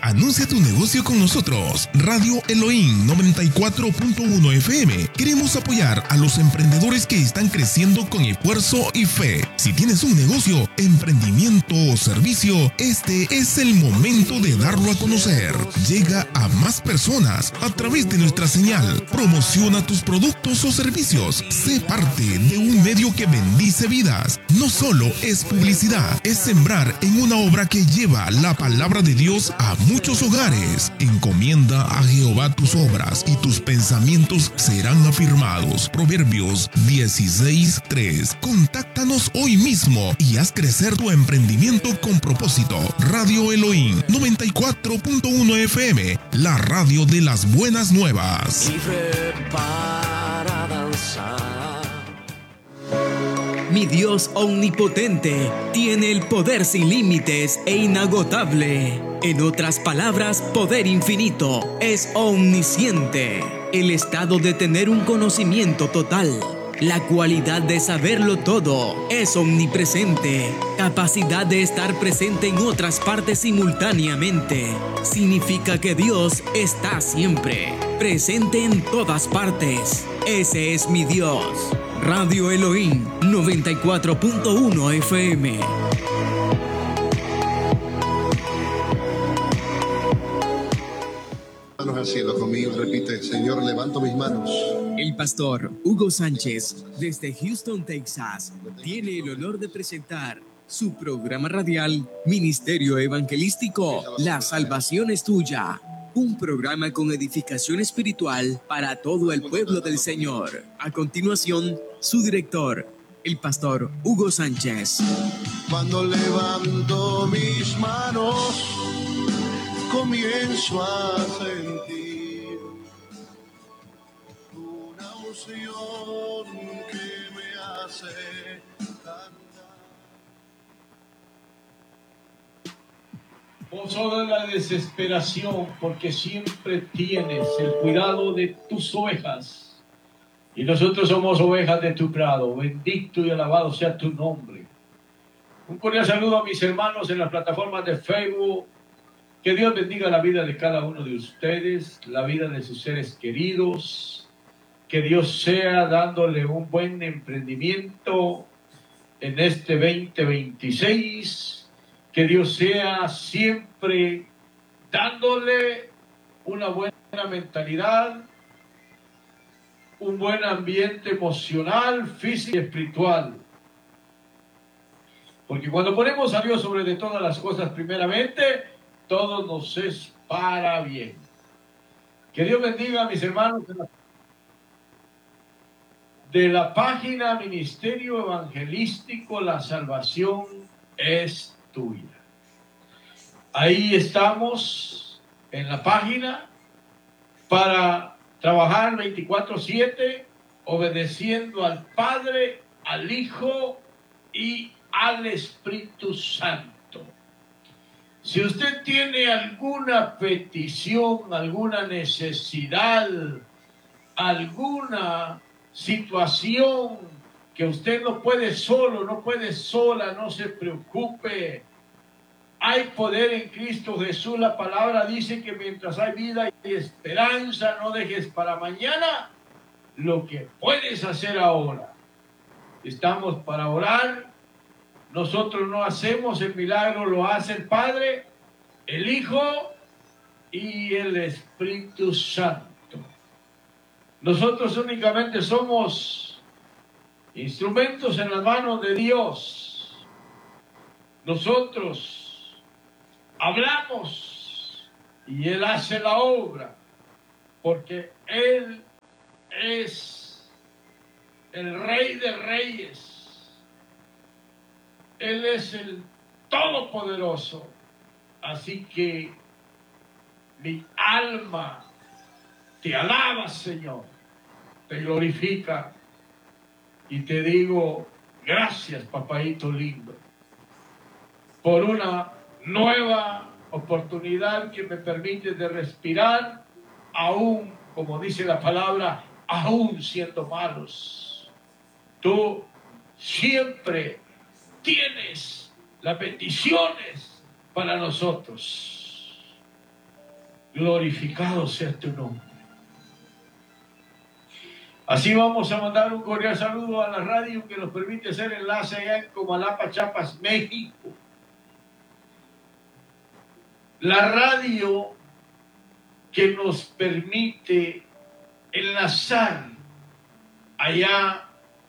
Anuncia tu negocio con nosotros. Radio Elohim 94.1 FM. Queremos apoyar a los emprendedores que están creciendo con esfuerzo y fe. Si tienes un negocio, emprendimiento o servicio, este es el momento de darlo a conocer. Llega a más personas a través de nuestra señal. Promociona tus productos o servicios. Sé parte de un medio que bendice vidas. No solo es publicidad, es sembrar en una obra que lleva la palabra de Dios a muchos hogares. Encomienda a Jehová tus obras y tus pensamientos serán afirmados. Proverbios 16:3. Contáctanos hoy mismo y haz crecer tu emprendimiento con propósito. Radio Elohim 94.1 FM, la radio de las buenas nuevas. Para danzar. Mi Dios omnipotente tiene el poder sin límites e inagotable. En otras palabras, poder infinito. Es omnisciente. El estado de tener un conocimiento total. La cualidad de saberlo todo. Es omnipresente. Capacidad de estar presente en otras partes simultáneamente. Significa que Dios está siempre presente en todas partes. Ese es mi Dios. Radio Elohim 94.1 FM. Manos al cielo conmigo, repite: Señor, levanto mis manos. El pastor Hugo Sánchez, desde Houston, Texas, tiene el honor de presentar su programa radial Ministerio Evangelístico La Salvación es Tuya. Un programa con edificación espiritual para todo el pueblo del Señor. A continuación, su director, el pastor Hugo Sánchez. Cuando levanto mis manos, comienzo a sentir una unción que me hace cantar. Gozo de la desesperación, porque siempre tienes el cuidado de tus ovejas. Y nosotros somos ovejas de tu prado. Bendito y alabado sea tu nombre. Un cordial saludo a mis hermanos en las plataformas de Facebook. Que Dios bendiga la vida de cada uno de ustedes, la vida de sus seres queridos. Que Dios sea dándole un buen emprendimiento en este 2026. Que Dios sea siempre dándole una buena mentalidad, un buen ambiente emocional, físico y espiritual. Porque cuando ponemos a Dios sobre de todas las cosas primeramente, todo nos es para bien. Que Dios bendiga a mis hermanos de la página Ministerio Evangelístico La Salvación es Tuya. Ahí estamos en la página para trabajar 24/7, obedeciendo al Padre, al Hijo y al Espíritu Santo. Si usted tiene alguna petición, alguna necesidad, alguna situación que usted no puede solo, no puede sola, no se preocupe. Hay poder en Cristo Jesús. La palabra dice que mientras hay vida y esperanza, no dejes para mañana lo que puedes hacer ahora. Estamos para orar. Nosotros no hacemos el milagro, lo hace el Padre, el Hijo y el Espíritu Santo. Nosotros únicamente somos instrumentos en las manos de Dios. Nosotros hablamos y Él hace la obra, porque Él es el Rey de Reyes. Él es el Todopoderoso. Así que mi alma te alaba, Señor, te glorifica y te digo gracias, papaito lindo, por una nueva oportunidad que me permite de respirar, aún, como dice la palabra, aún siendo malos. Tú siempre tienes las bendiciones para nosotros. glorificado sea tu nombre. Así vamos a mandar un cordial saludo a la radio que nos permite hacer enlace allá en Comalapa, Chiapas, México. La radio que nos permite enlazar allá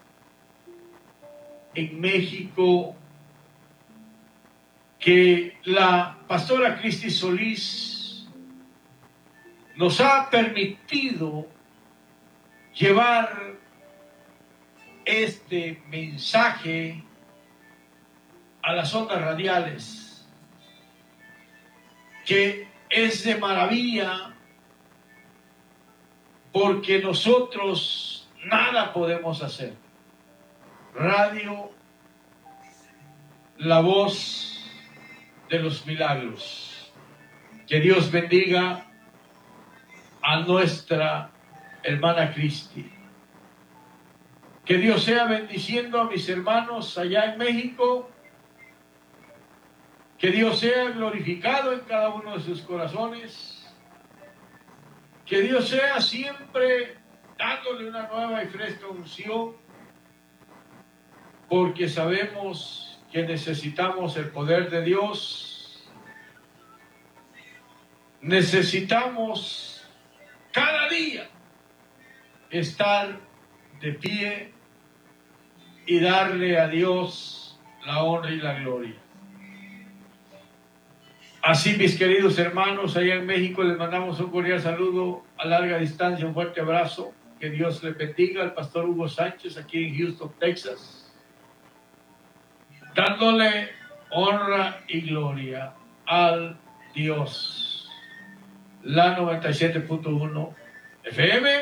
en México, que la pastora Cristi Solís nos ha permitido llevar este mensaje a las ondas radiales, que es de maravilla, porque nosotros nada podemos hacer. Radio, la voz de los milagros. Que Dios bendiga a nuestra hermana Cristi. Que Dios sea bendiciendo a mis hermanos allá en México. Que Dios sea glorificado en cada uno de sus corazones. Que Dios sea siempre dándole una nueva y fresca unción, porque sabemos que necesitamos el poder de Dios. Necesitamos cada día estar de pie y darle a Dios la honra y la gloria. Así, mis queridos hermanos, allá en México les mandamos un cordial saludo a larga distancia, un fuerte abrazo. Que Dios le bendiga al pastor Hugo Sánchez aquí en Houston, Texas, dándole honra y gloria al Dios. La 97.1 FM.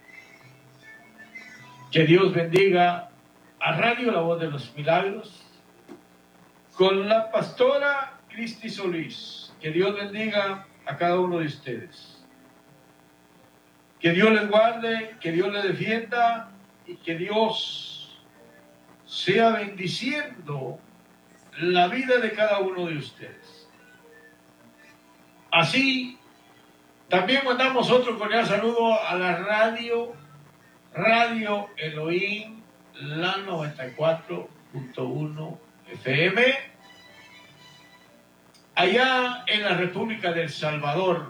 Que Dios bendiga a Radio La Voz de los Milagros con la pastora Cristi Solís. Que Dios bendiga a cada uno de ustedes. Que Dios les guarde, que Dios les defienda y que Dios sea bendiciendo la vida de cada uno de ustedes. Así, también mandamos otro cordial saludo a la Radio Elohim, la 94.1 FM, allá en la República del Salvador,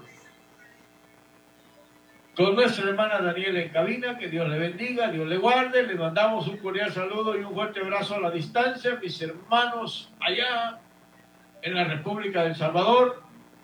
con nuestra hermana Daniela en cabina. Que Dios le bendiga, Dios le guarde. Le mandamos un cordial saludo y un fuerte abrazo a la distancia, mis hermanos allá en la República del Salvador,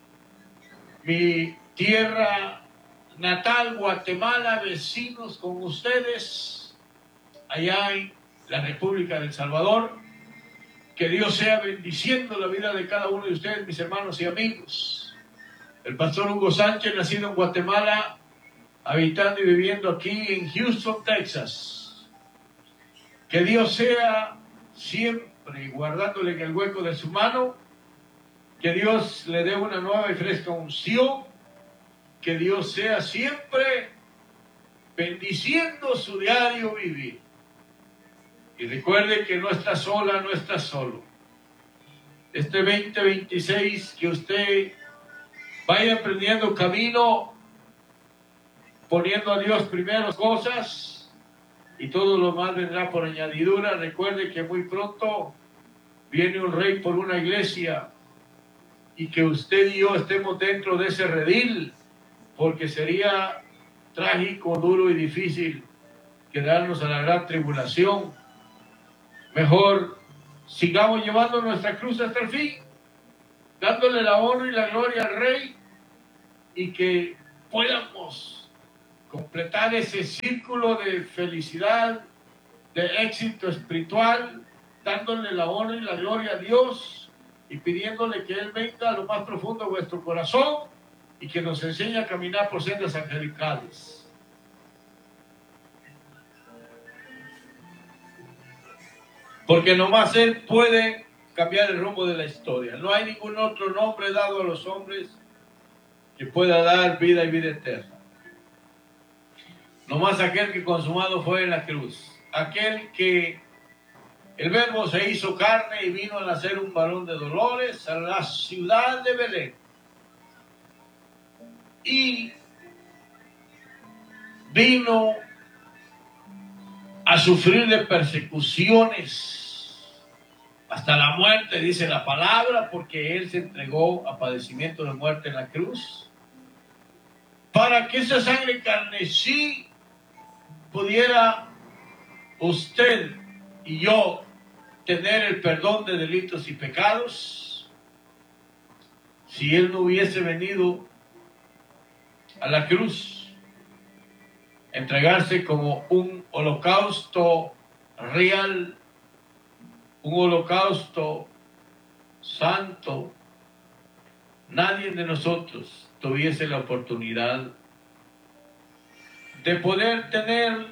mi tierra natal, Guatemala, vecinos con ustedes allá en la República del Salvador. Que Dios sea bendiciendo la vida de cada uno de ustedes, mis hermanos y amigos. El pastor Hugo Sánchez, nacido en Guatemala, habitando y viviendo aquí en Houston, Texas. Que Dios sea siempre guardándole en el hueco de su mano. Que Dios le dé una nueva y fresca unción. Que Dios sea siempre bendiciendo su diario vivir. Y recuerde que no está sola, no está solo. Este 2026, que usted vaya aprendiendo camino, poniendo a Dios primero cosas, y todo lo más vendrá por añadidura. Recuerde que muy pronto viene un rey por una iglesia, y que usted y yo estemos dentro de ese redil, porque sería trágico, duro y difícil quedarnos a la gran tribulación. Mejor sigamos llevando nuestra cruz hasta el fin, dándole la honra y la gloria al Rey, y que podamos completar ese círculo de felicidad, de éxito espiritual, dándole la honra y la gloria a Dios y pidiéndole que Él venga a lo más profundo de vuestro corazón y que nos enseñe a caminar por sendas angelicales. Porque nomás Él puede cambiar el rumbo de la historia. No hay ningún otro nombre dado a los hombres que pueda dar vida y vida eterna. Nomás aquel que consumado fue en la cruz. Aquel que el Verbo se hizo carne y vino a nacer un varón de dolores a la ciudad de Belén. y vino a sufrir de persecuciones hasta la muerte, dice la palabra, porque Él se entregó a padecimiento de muerte en la cruz, para que esa sangre carmesí pudiera usted y yo tener el perdón de delitos y pecados. Si Él no hubiese venido a la cruz, entregarse como un holocausto real, un holocausto santo, nadie de nosotros tuviese la oportunidad de poder tener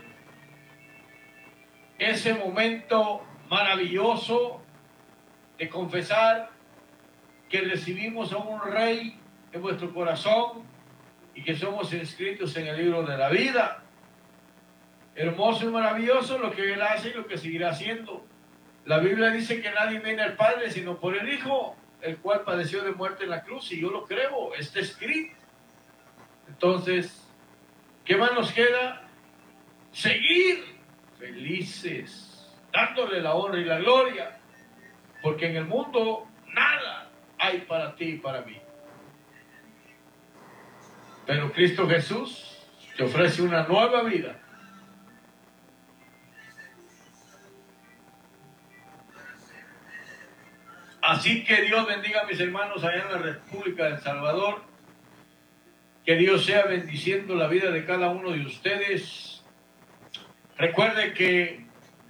ese momento maravilloso de confesar que recibimos a un rey en vuestro corazón y que somos inscritos en el libro de la vida. Hermoso y maravilloso lo que Él hace y lo que seguirá haciendo. La Biblia dice que nadie viene al Padre sino por el Hijo, el cual padeció de muerte en la cruz, y yo lo creo, está escrito. Entonces, ¿qué más nos queda? Seguir felices, dándole la honra y la gloria, porque en el mundo nada hay para ti y para mí. Pero Cristo Jesús te ofrece una nueva vida. Así que Dios bendiga a mis hermanos allá en la República de El Salvador. Que Dios sea bendiciendo la vida de cada uno de ustedes. Recuerde que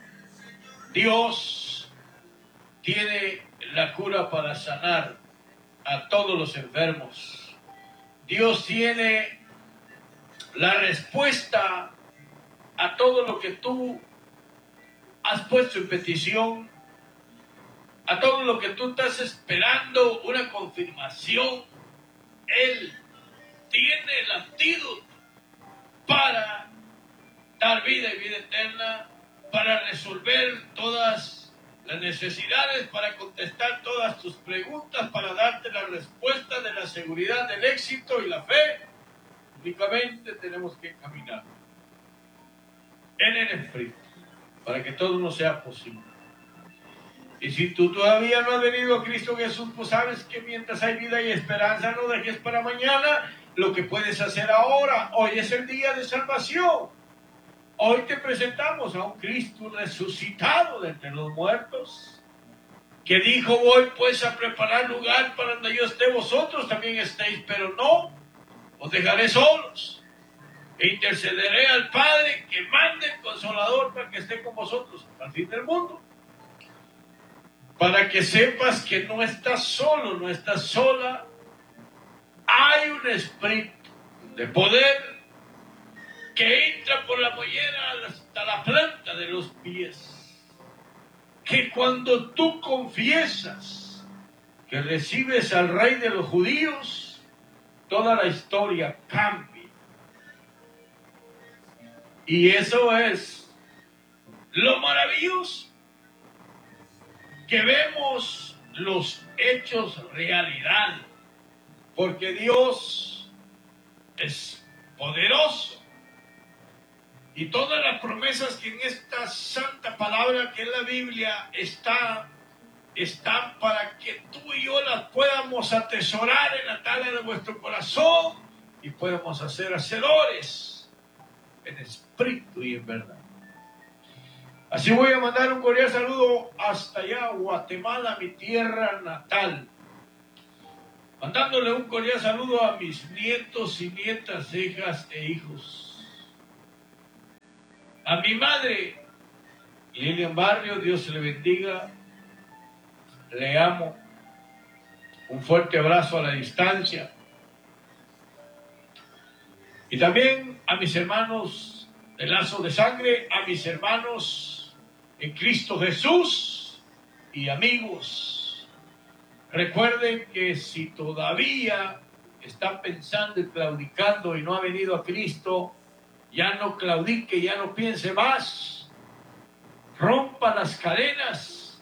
Dios tiene la cura para sanar a todos los enfermos. Dios tiene la respuesta a todo lo que tú has puesto en petición, a todo lo que tú estás esperando, una confirmación. Él tiene el antídoto para dar vida y vida eterna, para resolver todas las necesidades, para contestar todas tus preguntas, para darte la respuesta de la seguridad del éxito y la fe. Únicamente tenemos que caminar en el Espíritu para que todo nos sea posible. Y si tú todavía no has venido a Cristo Jesús, pues sabes que mientras hay vida y esperanza, no dejes para mañana lo que puedes hacer ahora. Hoy es el día de salvación. Hoy te presentamos a un Cristo resucitado de entre los muertos, que dijo: voy pues a preparar lugar para donde yo esté, vosotros también estéis, pero no os dejaré solos. E intercederé al Padre que mande el Consolador para que esté con vosotros al fin del mundo. Para que sepas que no estás solo, no estás sola. Hay un espíritu de poder que entra por la mollera hasta la planta de los pies. Que cuando tú confiesas que recibes al Rey de los judíos, toda la historia cambia. Y eso es lo maravilloso. Que vemos los hechos realidad, porque Dios es poderoso y todas las promesas que en esta santa palabra que es la Biblia están para que tú y yo las podamos atesorar en la tala de vuestro corazón y podamos hacer hacedores en espíritu y en verdad. Así voy a mandar un cordial saludo hasta allá, Guatemala, mi tierra natal. Mandándole un cordial saludo a mis nietos y nietas, hijas e hijos. A mi madre, Lilian Barrio, Dios le bendiga. Le amo. Un fuerte abrazo a la distancia. Y también a mis hermanos de lazo de sangre, a mis hermanos en Cristo Jesús y amigos. Recuerden que si todavía están pensando y claudicando y no ha venido a Cristo, ya no claudique, ya no piense más. Rompa las cadenas.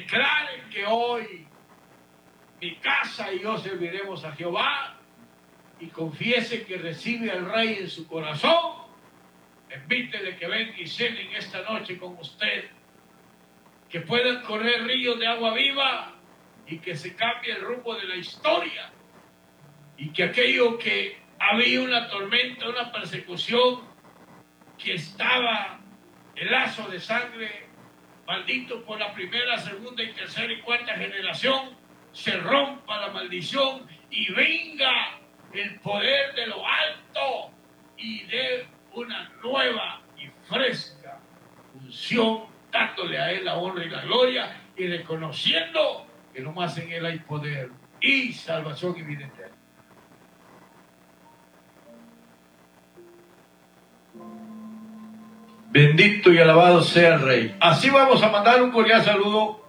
Declaren que hoy mi casa y yo serviremos a Jehová. y confiese que recibe al Rey en su corazón, invítele que venga y cenen esta noche con usted, que puedan correr ríos de agua viva y que se cambie el rumbo de la historia, y que aquello que había una tormenta, una persecución, que estaba el lazo de sangre maldito por la primera, segunda y tercera y cuarta generación, se rompa la maldición y venga el poder de lo alto y dé una nueva y fresca unción, dándole a él la honra y la gloria y reconociendo que nomás en él hay poder y salvación y vida eterna. Bendito y alabado sea el Rey. Así vamos a mandar un cordial saludo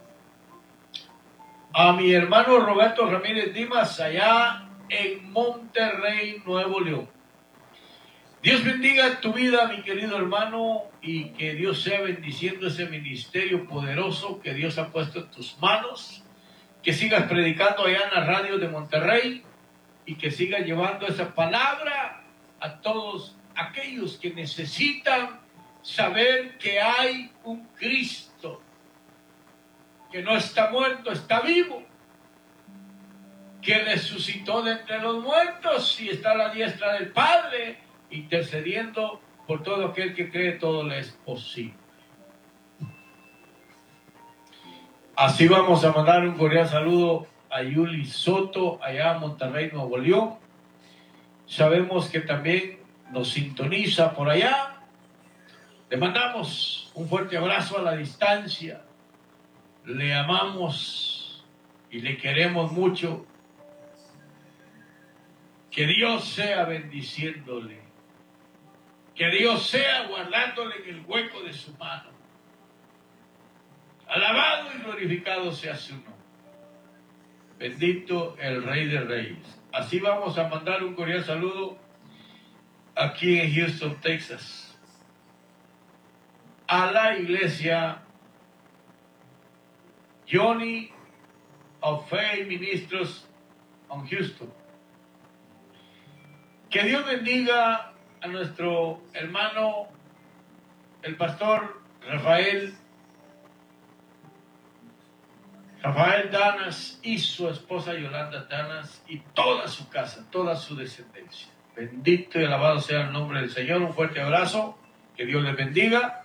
a mi hermano Roberto Ramírez Dimas, allá en Monterrey, Nuevo León. Dios bendiga tu vida, mi querido hermano, y que Dios sea bendiciendo ese ministerio poderoso que Dios ha puesto en tus manos, que sigas predicando allá en la radio de Monterrey y que sigas llevando esa palabra a todos aquellos que necesitan saber que hay un Cristo que no está muerto, está vivo, que resucitó de entre los muertos y está a la diestra del Padre, intercediendo por todo aquel que cree, todo le es posible. Así vamos a mandar un cordial saludo a Yuli Soto, allá en Monterrey, Nuevo León. Sabemos que también nos sintoniza por allá. Le mandamos un fuerte abrazo a la distancia. Le amamos y le queremos mucho. Que Dios sea bendiciéndole. Que Dios sea guardándole en el hueco de su mano. Alabado y glorificado sea su nombre. Bendito el Rey de Reyes. Así vamos a mandar un cordial saludo aquí en Houston, Texas, a la iglesia Johnny of Faith Ministros en Houston. Que Dios bendiga a nuestro hermano, el pastor Rafael Danas y su esposa Yolanda Danas y toda su casa, toda su descendencia. Bendito y alabado sea el nombre del Señor. Un fuerte abrazo. Que Dios les bendiga.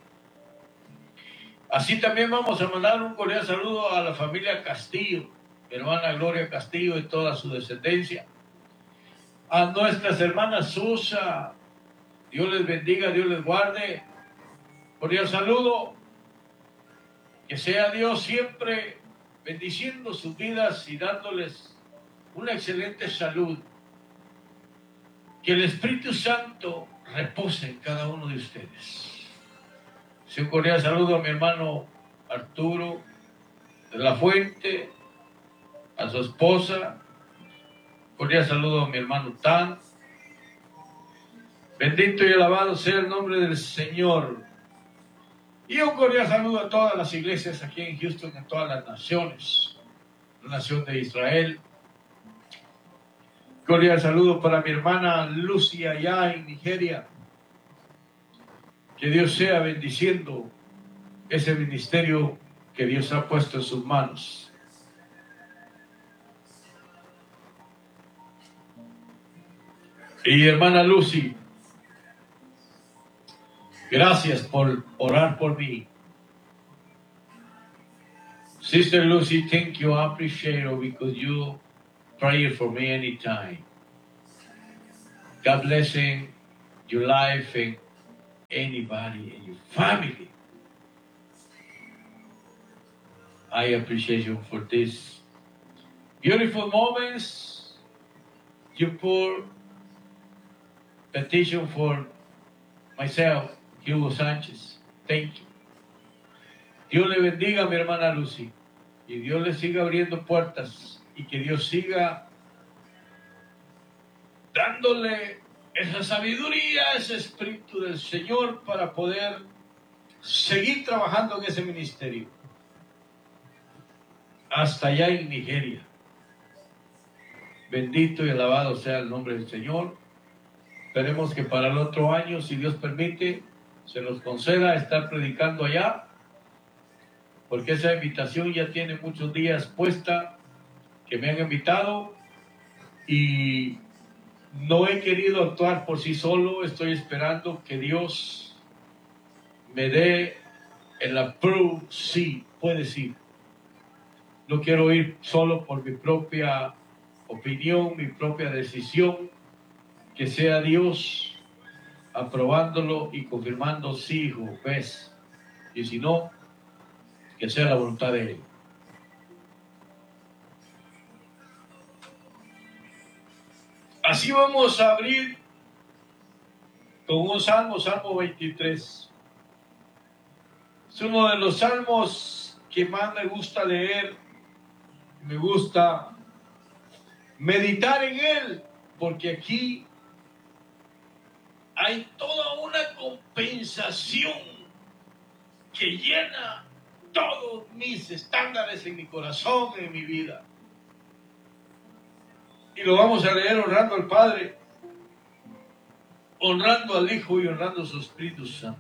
Así también vamos a mandar un cordial saludo a la familia Castillo, mi hermana Gloria Castillo y toda su descendencia. A nuestras hermanas Susa, Dios les bendiga, Dios les guarde. Cordial saludo. Que sea Dios siempre bendiciendo sus vidas y dándoles una excelente salud. Que el Espíritu Santo repose en cada uno de ustedes. Un cordial saludo a mi hermano Arturo de la Fuente, a su esposa. Cordial saludo a mi hermano Tan. Bendito y alabado sea el nombre del Señor. Y un cordial saludo a todas las iglesias aquí en Houston, en todas las naciones, la nación de Israel. Cordial saludo para mi hermana Lucy allá en Nigeria. Que Dios sea bendiciendo ese ministerio que Dios ha puesto en sus manos. Y hermana Lucy, gracias por orar por mí. Sister Lucy, thank you. I appreciate it because you pray for me anytime. God blessing your life and anybody in your family. I appreciate you for this beautiful moments. You pour petition for myself, Hugo Sánchez. Thank you. Dios le bendiga a mi hermana Lucy y Dios le siga abriendo puertas y que Dios siga dándole esa sabiduría, ese espíritu del Señor para poder seguir trabajando en ese ministerio hasta allá en Nigeria. Bendito y alabado sea el nombre del Señor. Esperemos que para el otro año, si Dios permite, se nos conceda estar predicando allá, porque esa invitación ya tiene muchos días puesta, que me han invitado, y no he querido actuar por sí solo. Estoy esperando que Dios me dé el approve, sí, puedes ir. No quiero ir solo por mi propia opinión, mi propia decisión, que sea Dios aprobándolo y confirmando, sí, hijo, ves. Y si no, que sea la voluntad de Él. Así vamos a abrir con un salmo, Salmo 23. Es uno de los salmos que más me gusta leer, me gusta meditar en él, porque aquí hay toda una compensación que llena todos mis estándares en mi corazón, en mi vida. Y lo vamos a leer honrando al Padre, honrando al Hijo y honrando a su Espíritu Santo.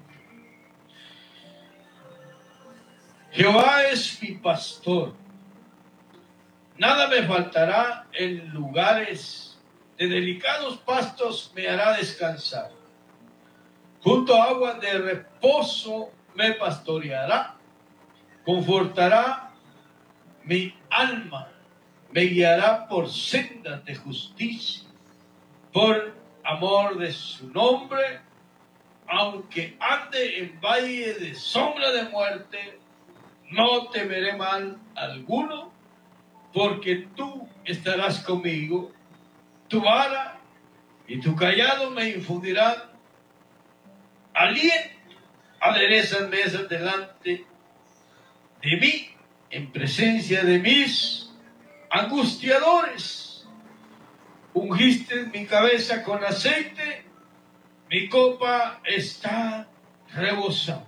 Jehová es mi pastor, nada me faltará. En lugares de delicados pastos me hará descansar. Junto a aguas de reposo me pastoreará. Confortará mi alma. Me guiará por sendas de justicia, por amor de su nombre. Aunque ande en valle de sombra de muerte, no temeré mal alguno, porque tú estarás conmigo. Tu vara y tu cayado me infundirán aliento. Aderezan mesas delante de mí, en presencia de mis angustiadores. Ungiste mi cabeza con aceite, mi copa está rebosando.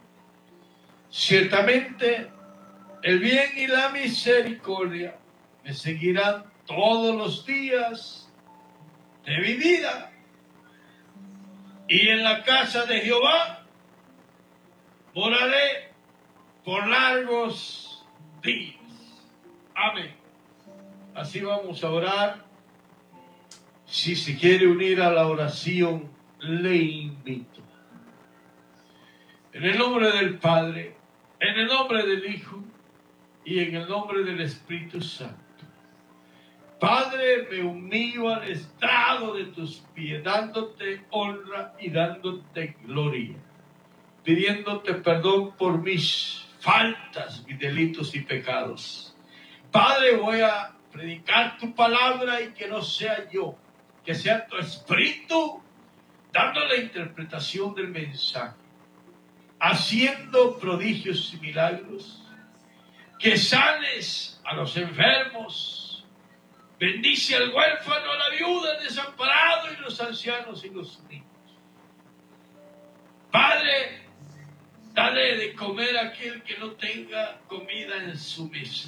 Ciertamente el bien y la misericordia me seguirán todos los días de mi vida, y en la casa de Jehová moraré por largos días. Amén. Así vamos a orar. Si se quiere unir a la oración, le invito. En el nombre del Padre, en el nombre del Hijo y en el nombre del Espíritu Santo. Padre, me humillo al estrado de tus pies, dándote honra y dándote gloria, pidiéndote perdón por mis faltas, mis delitos y pecados. Padre, voy a predicar tu palabra, y que no sea yo, que sea tu Espíritu dando la interpretación del mensaje, haciendo prodigios y milagros, que sanes a los enfermos, bendice al huérfano, a la viuda, al desamparado, y los ancianos y los niños. Padre, dale de comer a aquel que no tenga comida en su mesa.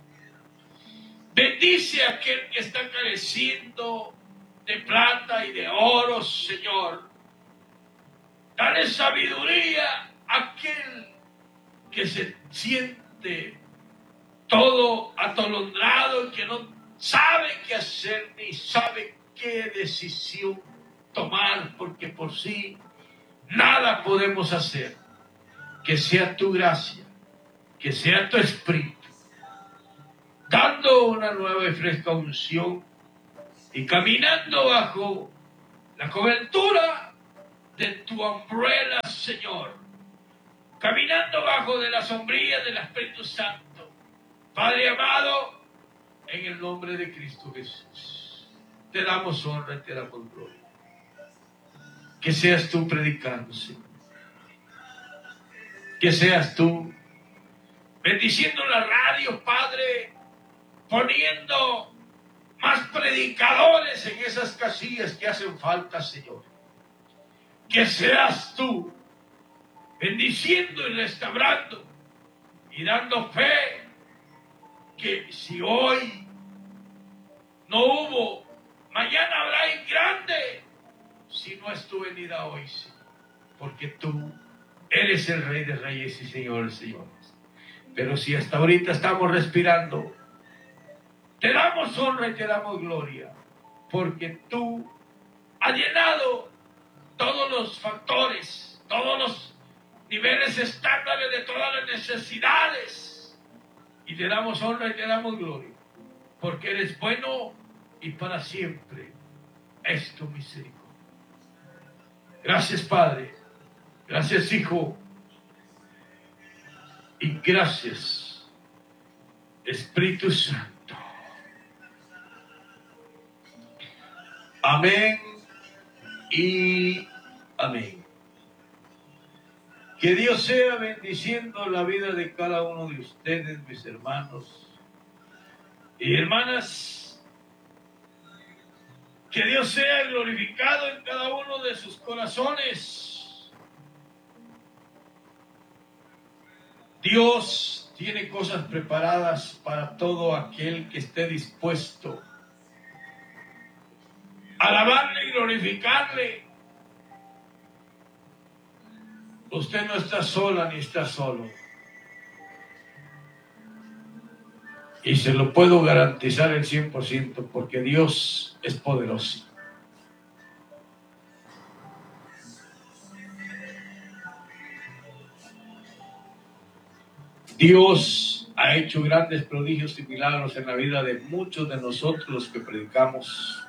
Bendice a aquel que está careciendo de plata y de oro, Señor. Dale sabiduría a aquel que se siente todo atolondrado y que no sabe qué hacer ni sabe qué decisión tomar, porque por sí nada podemos hacer. Que sea tu gracia, que sea tu Espíritu, dando una nueva y fresca unción y caminando bajo la cobertura de tu umbrella, Señor, caminando bajo de la sombrilla del Espíritu Santo. Padre amado, en el nombre de Cristo Jesús, te damos honra y te damos gloria. Que seas tú predicando, Señor. Que seas tú bendiciendo la radio, Padre, poniendo más predicadores en esas casillas que hacen falta, Señor. Que seas tú bendiciendo y restaurando y dando fe, que si hoy no hubo, mañana habrá en grande, si no es tu venida hoy, Señor. Porque tú eres el Rey de Reyes y Señor de Señores. Pero si hasta ahorita estamos respirando, te damos honra y te damos gloria, porque tú has llenado todos los factores, todos los niveles estándares de todas las necesidades, y te damos honra y te damos gloria, porque eres bueno y para siempre es tu misericordia. Gracias, Padre, gracias, Hijo, y gracias, Espíritu Santo. Amén y amén. Que Dios sea bendiciendo la vida de cada uno de ustedes, mis hermanos y hermanas. Que Dios sea glorificado en cada uno de sus corazones. Dios tiene cosas preparadas para todo aquel que esté dispuesto a alabarle y glorificarle. Usted no está sola ni está solo. Y se lo puedo garantizar el 100%, porque Dios es poderoso. Dios ha hecho grandes prodigios y milagros en la vida de muchos de nosotros los que predicamos.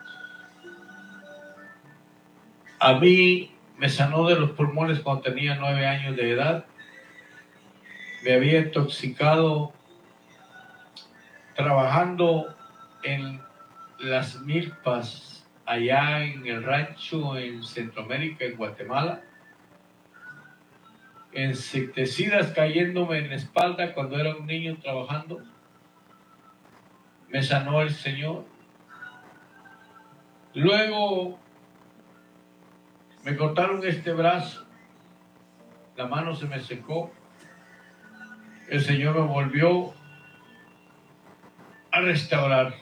A mí me sanó de los pulmones cuando tenía 9 años de edad. Me había intoxicado trabajando en las milpas allá en el rancho en Centroamérica, en Guatemala. Insecticidas cayéndome en la espalda cuando era un niño trabajando. Me sanó el Señor. Luego me cortaron este brazo, la mano se me secó, el Señor me volvió a restaurar.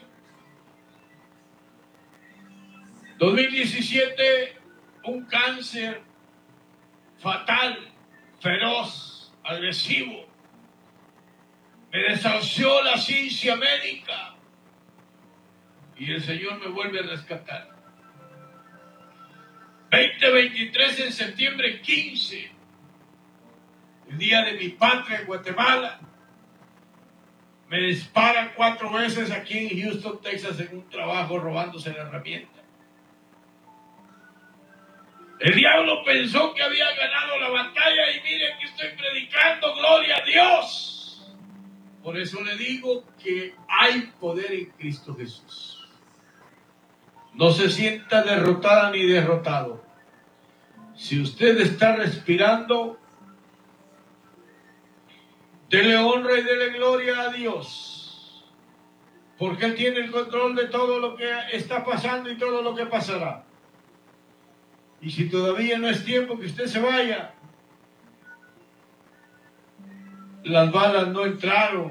2017, un cáncer fatal, feroz, agresivo, me desahució la ciencia médica y el Señor me vuelve a rescatar. 2023, en septiembre 15, el día de mi patria en Guatemala, me disparan 4 veces aquí en Houston, Texas, en un trabajo robándose la herramienta. El diablo pensó que había ganado la batalla y miren que estoy predicando, gloria a Dios. Por eso le digo que hay poder en Cristo Jesús. No se sienta derrotada ni derrotado. Si usted está respirando, dele honra y dele gloria a Dios, porque Él tiene el control de todo lo que está pasando y todo lo que pasará. Y si todavía no es tiempo que usted se vaya, las balas no entraron,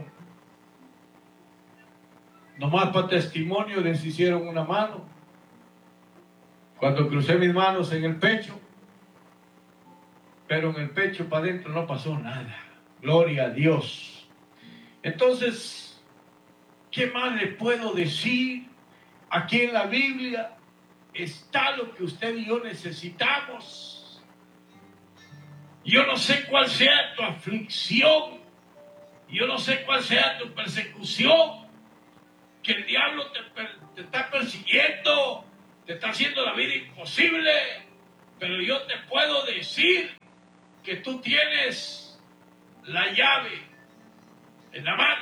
nomás para testimonio les hicieron una mano. Cuando crucé mis manos en el pecho, pero en el pecho para adentro no pasó nada. Gloria a Dios. Entonces, ¿qué más le puedo decir? Aquí en la Biblia está lo que usted y yo necesitamos. Yo no sé cuál sea tu aflicción, yo no sé cuál sea tu persecución, que el diablo te está persiguiendo, te está haciendo la vida imposible, pero yo te puedo decir que tú tienes la llave en la mano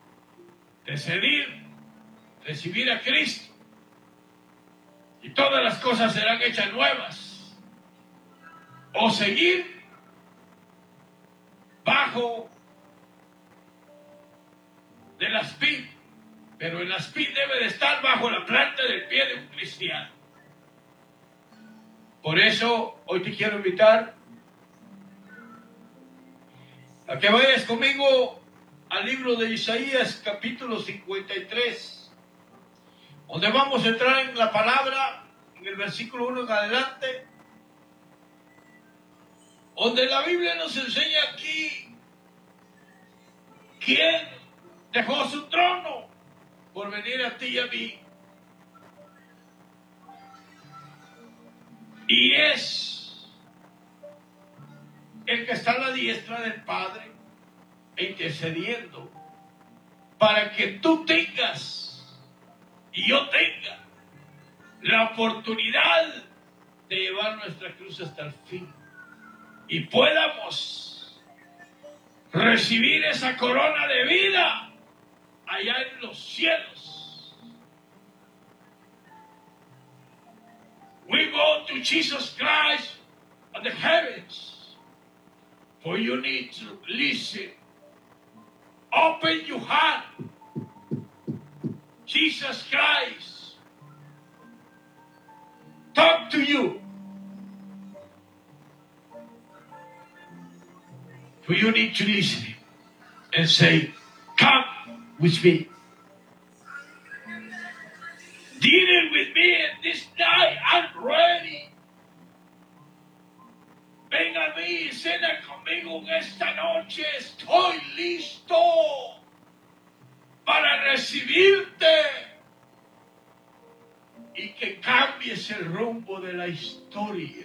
de recibir a Cristo, y todas las cosas serán hechas nuevas, o seguir bajo de las vid, pero el aspid debe de estar bajo la planta del pie de un cristiano. Por eso hoy te quiero invitar a que vayas conmigo al libro de Isaías, capítulo 53, donde vamos a entrar en la palabra, en el versículo 1 en adelante, donde la Biblia nos enseña aquí quién dejó su trono por venir a ti y a mí. Y es el que está a la diestra del Padre, intercediendo para que tú tengas y yo tenga la oportunidad de llevar nuestra cruz hasta el fin y podamos recibir esa corona de vida allá en los cielos. We go to Jesus Christ at the heavens, for you need to listen. Open your heart. Jesus Christ talk to you. For you need to listen and say, come with me. Dinner with me and this night I'm ready. Ven a mí y cena conmigo en esta noche. Estoy listo para recibirte y que cambies el rumbo de la historia.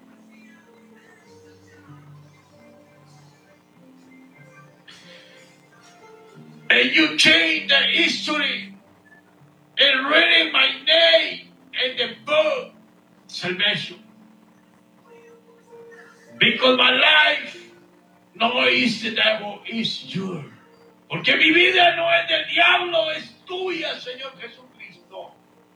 And you change the history and reading my name in the book salvation. Because my life no is the devil, is yours. Porque mi vida no es del diablo, es tuya, Señor Jesucristo.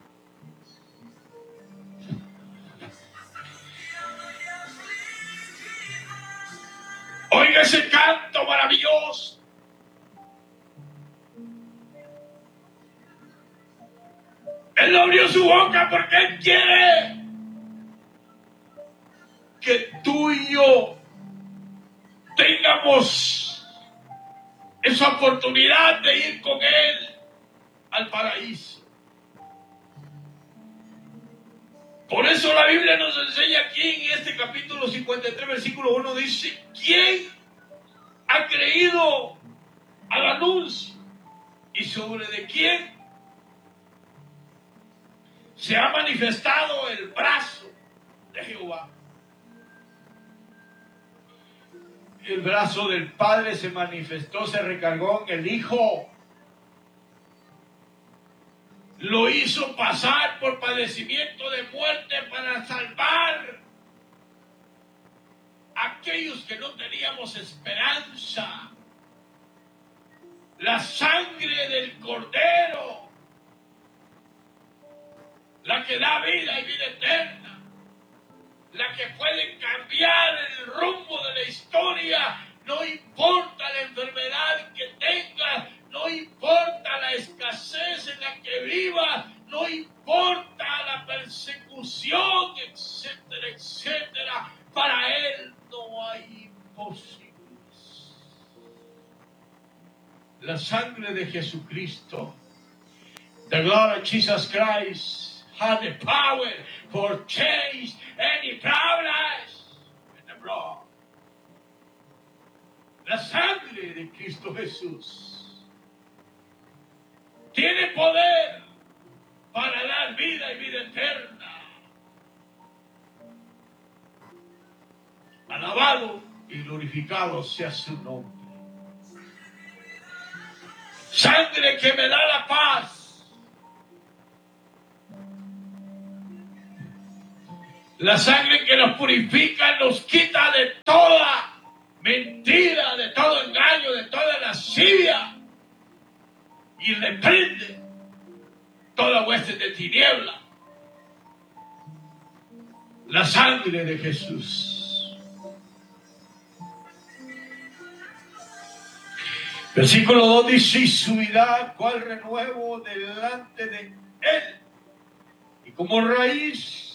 Oiga ese canto maravilloso. Él abrió su boca porque Él quiere que tú y yo tengamos esa oportunidad de ir con Él al paraíso. Por eso la Biblia nos enseña aquí en este capítulo 53, versículo 1, dice, ¿quién ha creído al anuncio? ¿Y sobre de quién se ha manifestado el brazo de Jehová? El brazo del Padre se manifestó, se recargó en el Hijo. Lo hizo pasar por padecimiento de muerte para salvar a aquellos que no teníamos esperanza. La sangre del Cordero, la que da vida y vida eterna, la que puede cambiar el rumbo de la historia, no importa la enfermedad que tengas, no importa la escasez en la que vivas, no importa la persecución, etcétera, etcétera, para Él no hay imposibles. La sangre de Jesucristo, the blood of Jesus Christ, has the power for change any problems in the blood. La sangre de Cristo Jesús tiene poder para dar vida y vida eterna. Alabado y glorificado sea su nombre. Sangre que me da la paz. La sangre que nos purifica, nos quita de toda mentira, de todo engaño, de toda lascivia y reprende toda hueste de tiniebla. La sangre de Jesús. Versículo 2 dice, y subirá cual renuevo delante de Él, y como raíz